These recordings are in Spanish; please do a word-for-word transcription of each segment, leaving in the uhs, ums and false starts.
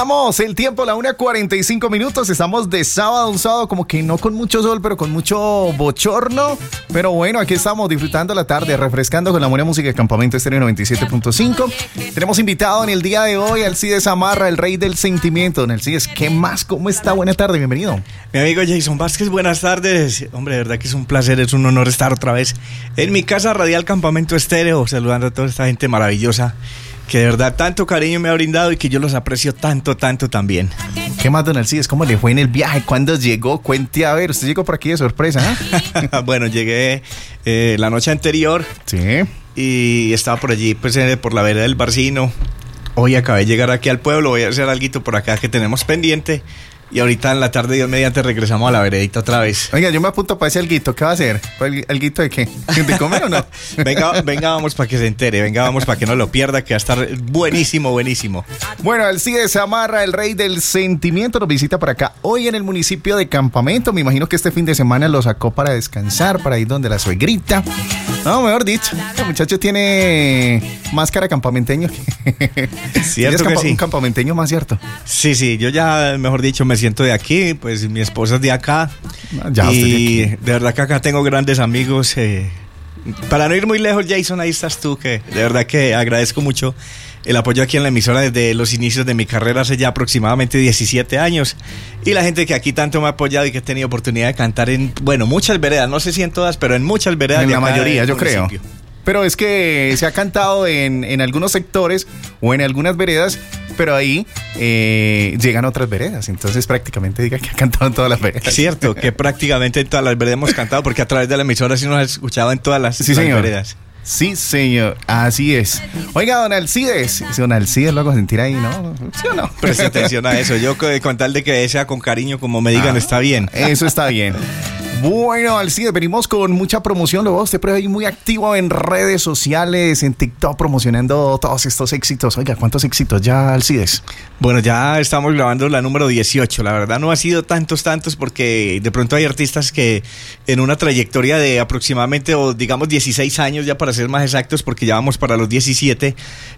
Vamos, el tiempo, la una cuarenta y cinco minutos. Estamos de sábado, un sábado como que no con mucho sol, pero con mucho bochorno. Pero bueno, aquí estamos disfrutando la tarde, refrescando con la buena música de Campamento Estéreo noventa y siete punto cinco. Tenemos invitado en el día de hoy al Alcides Zamarra, el rey del sentimiento. Don Alcides, ¿qué más? ¿Cómo está? Buena tarde, bienvenido. Mi amigo Jason Vázquez, buenas tardes. Hombre, de verdad que es un placer, es un honor estar otra vez en mi casa radial Campamento Estéreo, saludando a toda esta gente maravillosa que de verdad tanto cariño me ha brindado y que yo los aprecio tanto, tanto también. ¿Qué más, don Alcides? ¿Cómo le fue en el viaje? ¿Cuándo llegó? Cuente a ver, usted llegó por aquí de sorpresa, ¿eh? Bueno, llegué eh, la noche anterior. Sí. Y estaba por allí, pues eh, por la vereda del Barcino. Hoy acabé de llegar aquí al pueblo, voy a hacer algo por acá que tenemos pendiente. Y ahorita en la tarde, Dios mediante, regresamos a la veredita otra vez. Oiga, yo me apunto para ese alguito. ¿Qué va a hacer? ¿Alguito de qué? ¿De comer o no? venga, venga, vamos para que se entere. Venga, vamos para que no lo pierda, que va a estar buenísimo, buenísimo. Bueno, Alcides Zamarra, el rey del sentimiento, nos visita por acá hoy en el municipio de Campamento. Me imagino que este fin de semana lo sacó para descansar, para ir donde la suegrita. No, mejor dicho, el muchacho tiene máscara campamenteño. Cierto es que campa- sí. Un campamenteño más cierto. Sí, sí, yo ya, mejor dicho, me siento de aquí, pues mi esposa es de acá. Ya, y usted de aquí. de verdad que acá tengo grandes amigos. Eh, para no ir muy lejos, Jason, ahí estás tú, que de verdad que agradezco mucho el apoyo aquí en la emisora desde los inicios de mi carrera hace ya aproximadamente diecisiete años. Y la gente que aquí tanto me ha apoyado y que he tenido oportunidad de cantar en, bueno, muchas veredas, no sé si en todas, pero en muchas veredas. En de la acá mayoría, del yo creo. municipio. Pero es que se ha cantado en, en algunos sectores o en algunas veredas, pero ahí eh, llegan otras veredas. Entonces prácticamente diga que ha cantado en todas las veredas. Es cierto, que prácticamente en todas las veredas hemos cantado, porque a través de la emisora sí nos ha escuchado en todas las, Sí, las señor. veredas. Sí, señor, así es. Oiga, don Alcides, si don Alcides lo hago sentir ahí, ¿no? ¿Sí o no? Preste atención a eso. Yo con con tal de que sea con cariño, como me digan, Ah, está bien. Eso está bien. Bueno, Alcides, venimos con mucha promoción. Lo veo usted por ahí muy activo en redes sociales, en TikTok, promocionando todos estos éxitos. Oiga, ¿cuántos éxitos ya, Alcides? Bueno, ya estamos grabando la número dieciocho. La verdad no ha sido tantos, tantos, porque de pronto hay artistas que en una trayectoria de aproximadamente, o digamos dieciséis años, ya para ser más exactos, porque ya vamos para los diecisiete,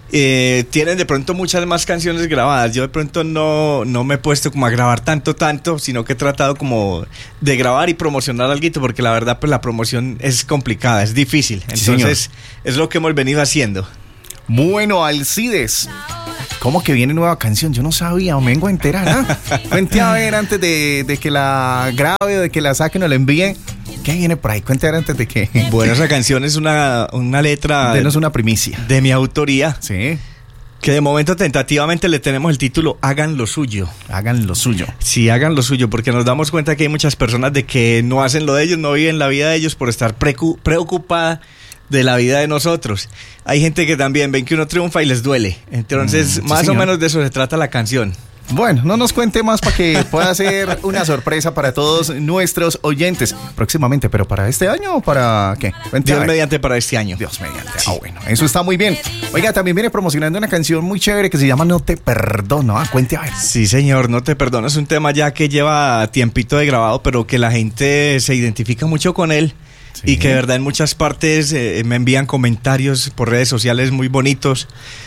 eh, tienen de pronto muchas más canciones grabadas. Yo de pronto no, no me he puesto como a grabar tanto, tanto, sino que he tratado como de grabar y promocionar algo, porque la verdad pues la promoción es complicada, es difícil. Entonces Sí, es lo que hemos venido haciendo. Bueno, Alcides, ¿cómo que viene nueva canción? Yo no sabía, me vengo a enterar, ¿ah? Cuente a ver antes de, de que la grabe o de que la saquen o la envíen. ¿Qué viene por ahí? Cuente a ver antes de que... Bueno, esa canción es una, una letra Denos una primicia. de mi autoría, Sí, que de momento tentativamente le tenemos el título Hagan lo suyo. hagan lo suyo. Sí, hagan lo suyo, porque nos damos cuenta que hay muchas personas de que no hacen lo de ellos, no viven la vida de ellos por estar precu- preocupada de la vida de nosotros. Hay gente que también ven que uno triunfa y les duele. Entonces, Mm, sí, más señor. o menos de eso se trata la canción. Bueno, no nos cuente más para que pueda ser una sorpresa para todos nuestros oyentes próximamente, pero ¿para este año o para qué? Cuente a Dios ver. mediante para este año. Dios mediante. Ah, bueno, eso está muy bien. Oiga, también viene promocionando una canción muy chévere que se llama No te perdono. Ah, cuente a ver. Sí, señor, no te perdono. Es un tema ya que lleva tiempito de grabado, pero que la gente se identifica mucho con él. Sí. Y que de verdad en muchas partes eh, me envían comentarios por redes sociales muy bonitos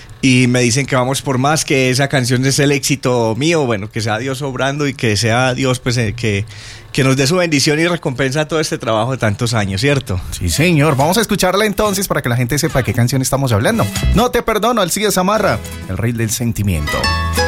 y me dicen que vamos por más, que esa canción es el éxito mío. Bueno, que sea Dios obrando y que sea Dios pues eh, que, que nos dé su bendición y recompensa todo este trabajo de tantos años, ¿cierto? Sí, señor. Vamos a escucharla entonces para que la gente sepa de qué canción estamos hablando. No te perdono, Alcides Zamarra, el rey del sentimiento.